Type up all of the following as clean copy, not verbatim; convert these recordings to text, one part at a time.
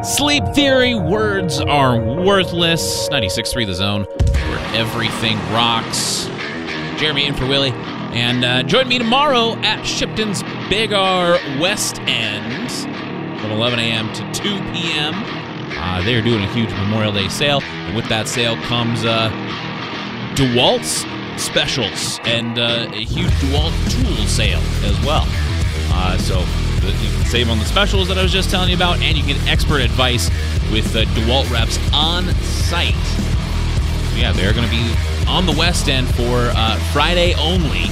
Sleep Theory, words are worthless. 96.3 The Zone, where everything rocks. Jeremy in for Willie. And join me tomorrow at Shipton's Big R West End from 11 a.m. to 2 p.m. They're doing a huge Memorial Day sale. And with that sale comes DeWalt's specials and a huge DeWalt tool sale as well. So you can save on the specials that I was just telling you about, and you get expert advice with DeWalt reps on site. So yeah, they're going to be on the West End for Friday only.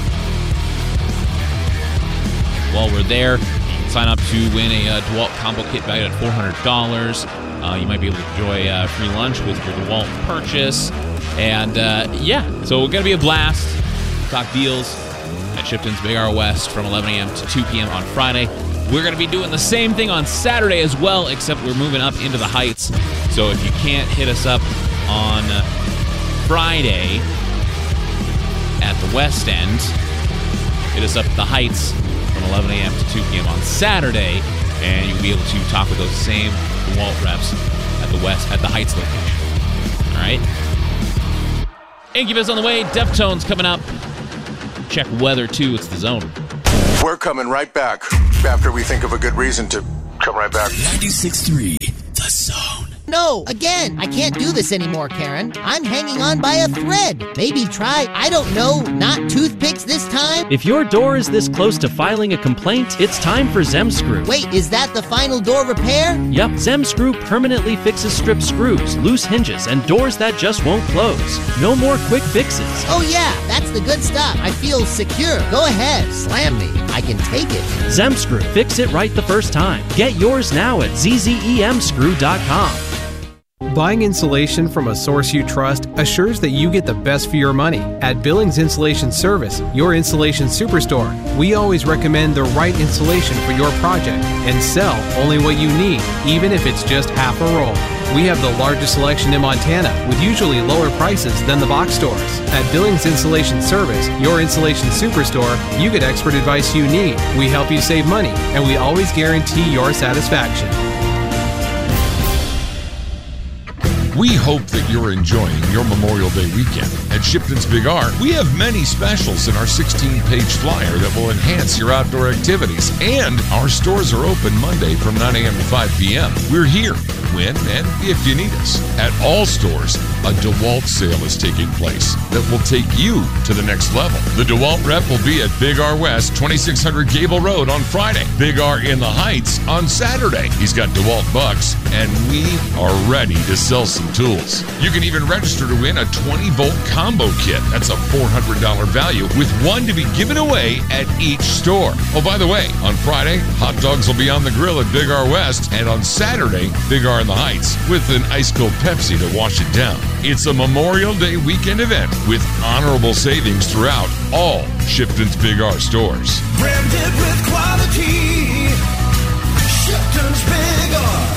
While we're there, you can sign up to win a DeWalt combo kit valued at $400. You might be able to enjoy free lunch with your DeWalt purchase. And yeah, so it's going to be a blast. Talk deals at Shipton's Big R West from 11 a.m. to 2 p.m. on Friday. We're going to be doing the same thing on Saturday as well, except we're moving up into the Heights. So if you can't hit us up on Friday at the West End, hit us up at the Heights from 11 a.m. to 2 p.m. on Saturday, and you'll be able to talk with those same DeWalt reps at the Heights location. All right? Incubus on the way. Deftones coming up. Check weather, too. It's The Zone. We're coming right back after we think of a good reason to come right back. 96.3 The Zone. No, again, I can't do this anymore, Karen. I'm hanging on by a thread. Maybe try, I don't know, not toothpicks this time? If your door is this close to filing a complaint, it's time for Zemscrew. Wait, is that the final door repair? Yep, Zemscrew permanently fixes stripped screws, loose hinges, and doors that just won't close. No more quick fixes. Oh yeah, that's the good stuff. I feel secure. Go ahead, slam me. I can take it. Zemscrew, fix it right the first time. Get yours now at zzemscrew.com. Buying insulation from a source you trust assures that you get the best for your money. At Billings Insulation Service, your insulation superstore, we always recommend the right insulation for your project and sell only what you need, even if it's just half a roll. We have the largest selection in Montana, with usually lower prices than the box stores. At Billings Insulation Service, your insulation superstore, you get expert advice you need. We help you save money, and we always guarantee your satisfaction. We hope that you're enjoying your Memorial Day weekend. At Shipton's Big R, we have many specials in our 16-page flyer that will enhance your outdoor activities. And our stores are open Monday from 9 a.m. to 5 p.m. We're here when and if you need us. At all stores, a DeWalt sale is taking place that will take you to the next level. The DeWalt rep will be at Big R West, 2600 Gable Road on Friday. Big R in the Heights on Saturday. He's got DeWalt bucks, and we are ready to sell some tools. You can even register to win a 20-volt combo kit. That's a $400 value with one to be given away at each store. Oh, by the way, on Friday, hot dogs will be on the grill at Big R West, and on Saturday, Big R in the Heights with an ice-cold Pepsi to wash it down. It's a Memorial Day weekend event with honorable savings throughout all Shipton's Big R stores. Branded with quality, Shipton's Big R.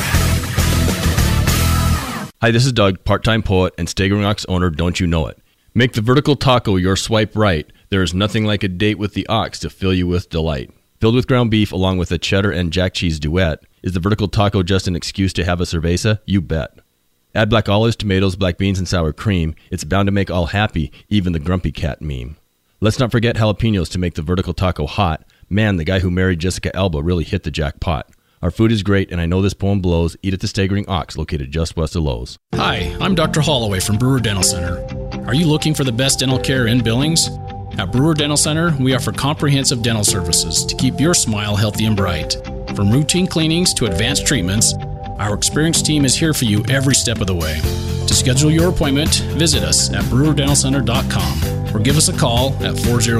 Hi, this is Doug, part-time poet and Staggering Ox owner, Don't You Know It. Make the vertical taco your swipe right. There is nothing like a date with the ox to fill you with delight. Filled with ground beef along with a cheddar and jack cheese duet, is the vertical taco just an excuse to have a cerveza? You bet. Add black olives, tomatoes, black beans, and sour cream. It's bound to make all happy, even the grumpy cat meme. Let's not forget jalapenos to make the vertical taco hot. Man, the guy who married Jessica Alba really hit the jackpot. Our food is great, and I know this poem blows. Eat at the Staggering Ox, located just west of Lowe's. Hi, I'm Dr. Holloway from Brewer Dental Center. Are you looking for the best dental care in Billings? At Brewer Dental Center, we offer comprehensive dental services to keep your smile healthy and bright. From routine cleanings to advanced treatments, our experienced team is here for you every step of the way. To schedule your appointment, visit us at brewerdentalcenter.com or give us a call at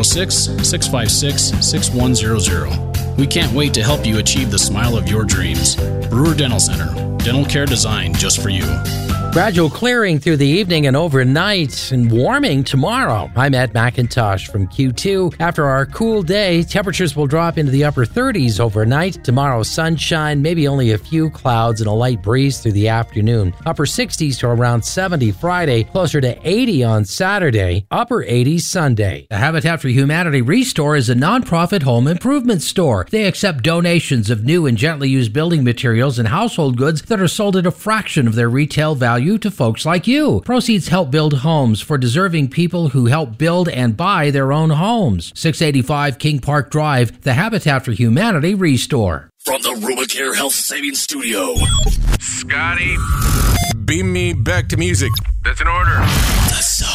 406-656-6100. We can't wait to help you achieve the smile of your dreams. Brewer Dental Center, dental care designed just for you. Gradual clearing through the evening and overnight and warming tomorrow. I'm Ed McIntosh from Q2. After our cool day, temperatures will drop into the upper 30s overnight. Tomorrow, sunshine, maybe only a few clouds and a light breeze through the afternoon. Upper 60s to around 70 Friday, closer to 80 on Saturday, upper 80s Sunday. The Habitat for Humanity Restore is a nonprofit home improvement store. They accept donations of new and gently used building materials and household goods that are sold at a fraction of their retail value to folks like you. Proceeds help build homes for deserving people who help build and buy their own homes. 685 King Park Drive, the Habitat for Humanity Restore. From the Rubicare Health Savings Studio. Scotty, beam me back to music. That's an order. The Zone.